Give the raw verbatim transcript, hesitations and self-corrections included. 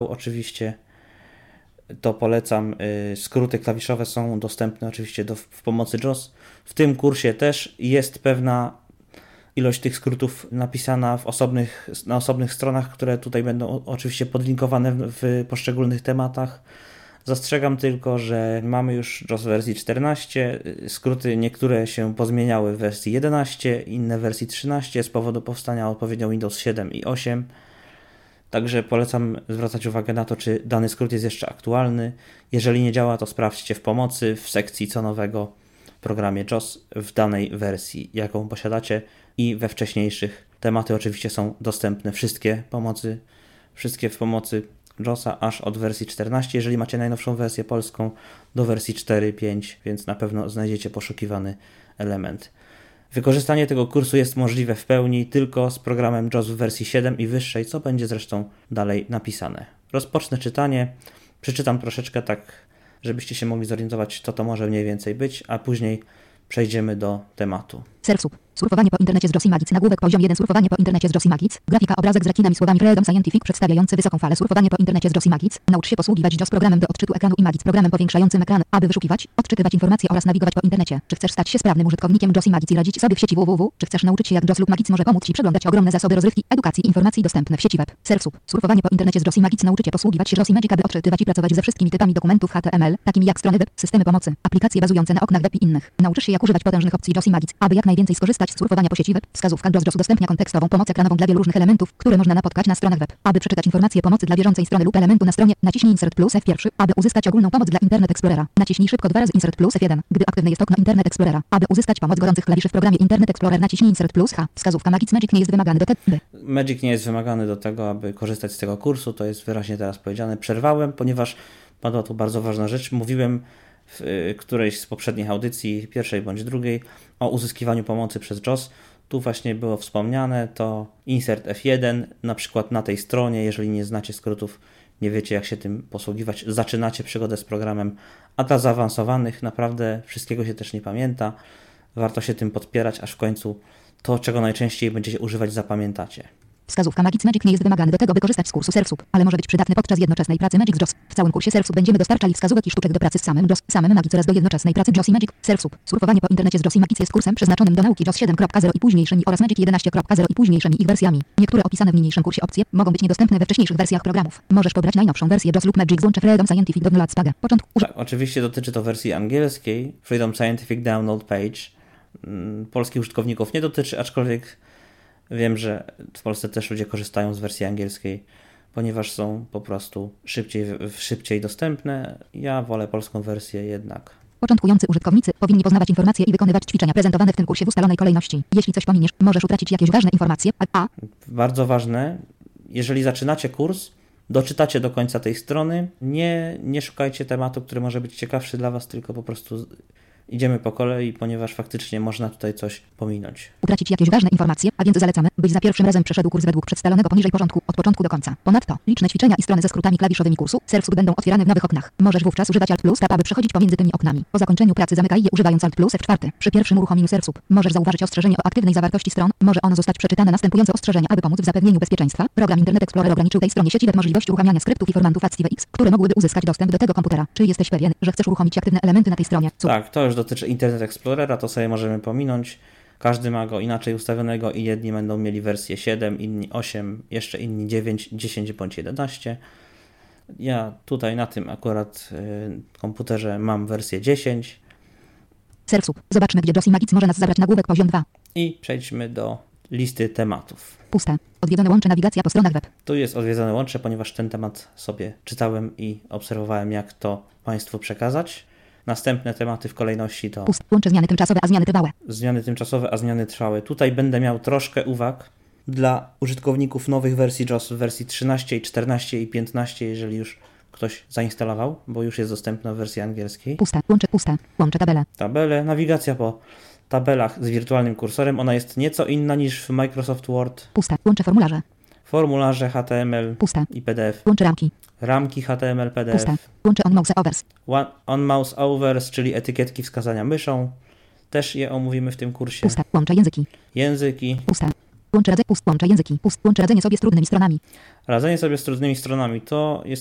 Oczywiście to polecam. Skróty klawiszowe są dostępne oczywiście do, w pomocy J O S. W tym kursie też jest pewna ilość tych skrótów napisana w osobnych, na osobnych stronach, które tutaj będą oczywiście podlinkowane w, w poszczególnych tematach. Zastrzegam tylko, że mamy już J O S w wersji czternaście, skróty niektóre się pozmieniały w wersji jedenaście, inne w wersji trzynaście z powodu powstania odpowiednio Windows siedem i osiem. Także polecam zwracać uwagę na to, czy dany skrót jest jeszcze aktualny. Jeżeli nie działa, to sprawdźcie w pomocy w sekcji co nowego w programie J O S w danej wersji, jaką posiadacie, i we wcześniejszych. Tematy oczywiście są dostępne, wszystkie pomocy, wszystkie w pomocy J O S-a aż od wersji czternaście, jeżeli macie najnowszą wersję polską, do wersji cztery pięć, więc na pewno znajdziecie poszukiwany element. Wykorzystanie tego kursu jest możliwe w pełni tylko z programem J O S w wersji siedem i wyższej, co będzie zresztą dalej napisane. Rozpocznę czytanie, przeczytam troszeczkę tak, żebyście się mogli zorientować, co to może mniej więcej być, a później przejdziemy do tematu. Self-sub. Surfowanie po internecie z J O S i Magic. Nagłówek poziom jeden. Surfowanie po internecie z J O S i Magic. Grafika, obrazek z rekinami, słowami Freedom Scientific przedstawiający wysoką falę. Surfowanie po internecie z J O S i Magic. Naucz się posługiwać J O S programem do odczytu ekranu i Magic programem powiększającym ekran, aby wyszukiwać, odczytywać informacje oraz nawigować po internecie. Czy chcesz stać się sprawnym użytkownikiem J O S i Magic i radzić sobie w sieci www? Czy chcesz nauczyć się, jak J O S lub Magic może pomóc Ci przeglądać ogromne zasoby rozrywki, edukacji i informacji dostępne w sieci web? Self-sub. Surfowanie po internecie z J O S i Magic. Nauczycie posługiwać się J O S i Magic, aby odczytywać i pracować ze wszystkimi typami dokumentów H T M L, takimi jak strony web, systemy pomocy, aplikacje bazujące na oknach web i innych. Nauczysz się, jak używać potężnych opcji J O S i Magic, aby jak najwięcej skorzystać z surfowania po sieci web. Wskazówka J O S udostępnia kontekstową pomoc ekranową dla wielu różnych elementów, które można napotkać na stronach web. Aby przeczytać informacje pomocy dla bieżącej strony lub elementu na stronie, naciśnij Insert plus F jeden. Aby uzyskać ogólną pomoc dla Internet Explorera, naciśnij szybko dwa razy Insert plus F jeden. Gdy aktywne jest okno Internet Explorera. Aby uzyskać pomoc gorących klawiszy w programie Internet Explorer, naciśnij Insert plus H. Wskazówka Magic Magic nie jest wymagany do tego. Magic nie jest wymagany do tego, aby korzystać z tego kursu, to jest wyraźnie teraz powiedziane. Przerwałem, ponieważ padła tu bardzo ważna rzecz. Mówiłem w którejś z poprzednich audycji, pierwszej bądź drugiej, o uzyskiwaniu pomocy przez J O S. Tu właśnie było wspomniane, to Insert F jeden, na przykład na tej stronie, jeżeli nie znacie skrótów, nie wiecie, jak się tym posługiwać, zaczynacie przygodę z programem, a dla zaawansowanych naprawdę wszystkiego się też nie pamięta. Warto się tym podpierać, aż w końcu to, czego najczęściej będziecie używać, zapamiętacie. Wskazówka Magic Magic nie jest wymagany do tego, by korzystać z kursu Self-sub, ale może być przydatny podczas jednoczesnej pracy Magic z J O S. W całym kursie Self-sub będziemy dostarczali wskazówek i sztuczek do pracy z samym J O S, samym Magic oraz do jednoczesnej pracy J O S i Magic. Self-sub. Surfowanie po internecie z J O S i Magic jest kursem przeznaczonym do nauki J O S siedem kropka zero i późniejszymi oraz Magic jedenaście kropka zero i późniejszymi ich wersjami. Niektóre opisane w niniejszym kursie opcje mogą być niedostępne we wcześniejszych wersjach programów. Możesz pobrać najnowszą wersję J O S lub Magic z łącze Freedom Scientific Download Page. Początku. Tak, oczywiście dotyczy to wersji angielskiej, Freedom Scientific Download Page. Polskich użytkowników nie dotyczy, aczkolwiek wiem, że w Polsce też ludzie korzystają z wersji angielskiej, ponieważ są po prostu szybciej, szybciej dostępne. Ja wolę polską wersję jednak. Początkujący użytkownicy powinni poznawać informacje i wykonywać ćwiczenia prezentowane w tym kursie w ustalonej kolejności. Jeśli coś pominiesz, możesz utracić jakieś ważne informacje. A. Bardzo ważne, jeżeli zaczynacie kurs, doczytacie do końca tej strony, nie, nie szukajcie tematu, który może być ciekawszy dla Was, tylko po prostu idziemy po kolei, ponieważ faktycznie można tutaj coś pominąć. Utracić jakieś ważne informacje, a więc zalecamy, byś za pierwszym razem przeszedł kurs według przedstawionego poniżej porządku od początku do końca. Ponadto, liczne ćwiczenia i strony ze skrótami klawiszowymi kursu Self-sub będą otwierane w nowych oknach. Możesz wówczas używać Alt plus Tab, aby przechodzić pomiędzy tymi oknami. Po zakończeniu pracy zamykaj je używając Alt plus F cztery. Przy pierwszym uruchomieniu Self-sub możesz zauważyć ostrzeżenie o aktywnej zawartości stron. Może ono zostać przeczytane. Następujące ostrzeżenia, aby pomóc w zapewnieniu bezpieczeństwa. Program Internet Explorer ograniczył tej stronie sieci web możliwość uruchamiania skryptów i formatów ActiveX, które mogłyby uzyskać dostęp do tego komputera. Czy jesteś pewien, że chcesz uruchomić aktywne elementy na tej stronie? Cud. Tak, to już dotyczy Internet Explorera, to sobie możemy pominąć. Każdy ma go inaczej ustawionego i jedni będą mieli wersję siedem, inni osiem, jeszcze inni dziewięć, dziesięć bądź jedenaście. Ja tutaj na tym akurat y, komputerze mam wersję dziesięć. Self-sub. Zobaczmy, gdzie J O S i Magic może nas zabrać. Nagłówek poziom dwa. I przejdźmy do listy tematów. Puste. Odwiedzone łącze, nawigacja po stronach web. Tu jest odwiedzone łącze, ponieważ ten temat sobie czytałem i obserwowałem, jak to Państwu przekazać. Następne tematy w kolejności to Pust. Łącze zmiany tymczasowe, a zmiany trwałe. Zmiany tymczasowe, a zmiany trwałe. Tutaj będę miał troszkę uwag dla użytkowników nowych wersji J O S w wersji trzynaście, czternaście i piętnaście, jeżeli już ktoś zainstalował, bo już jest dostępna w wersji angielskiej. Puste. Łącze, puste. Łącze tabele. Tabele, nawigacja po tabelach z wirtualnym kursorem. Ona jest nieco inna niż w Microsoft Word. Puste. Łącze formularze. Formularze H T M L Puste. i P D F. Łącze ramki. Ramki H T M L, P D F. Puste. Łącze on mouse overs. On mouse overs, czyli etykietki wskazania myszą. Też je omówimy w tym kursie. Puste. Łącze języki. Języki. Puste. Łączy radzenie, pust, łącze języki, pust, łączy radzenie sobie z trudnymi stronami. Radzenie sobie z trudnymi stronami to jest